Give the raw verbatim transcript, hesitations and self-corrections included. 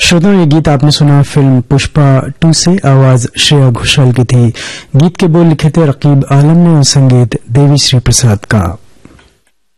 श्रोताओं, ये गीत आपने सुना फिल्म पुष्पा टू से। आवाज श्रेया घोषाल की थी। गीत के बोल लिखे थे रकीब आलम ने और संगीत देवी श्री प्रसाद का।